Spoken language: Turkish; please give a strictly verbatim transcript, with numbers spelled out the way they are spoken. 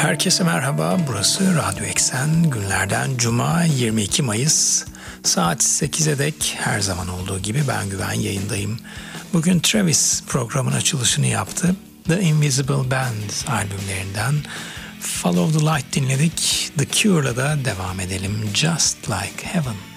Herkese merhaba, burası Radyo Eksen. Günlerden Cuma, yirmi iki Mayıs, saat sekize dek her zaman olduğu gibi ben Güven yayındayım. Bugün Travis programın açılışını yaptı. The Invisible Band albümlerinden Follow the Light dinledik. The Cure'la da devam edelim. Just Like Heaven.